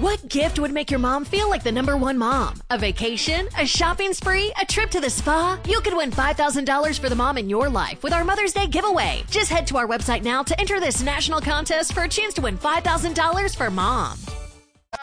What gift would make your mom feel like the #1 mom? A vacation? A shopping spree? A trip to the spa? You could win $5,000 for the mom in your life with our Mother's Day giveaway. Just head to our website now to enter this national contest for a chance to win $5,000 for mom.